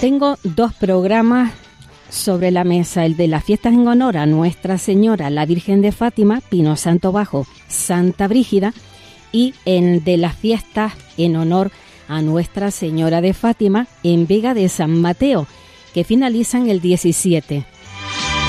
tengo 2 programas sobre la mesa, el de las fiestas en honor a Nuestra Señora, la Virgen de Fátima, Pino Santo Bajo, Santa Brígida, y el de las fiestas en honor a Nuestra Señora de Fátima en Vega de San Mateo, que finalizan el 17.